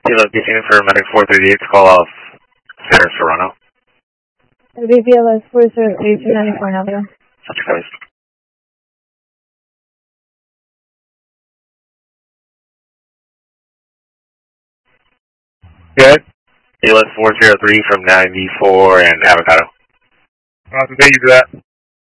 Kilo Kitchen for Medic 438 to call off Center Serrano. BPLS 408-294 Navigate. Such a case. Good. BLS 403 from 94 and Avocado. Awesome, thank you for that.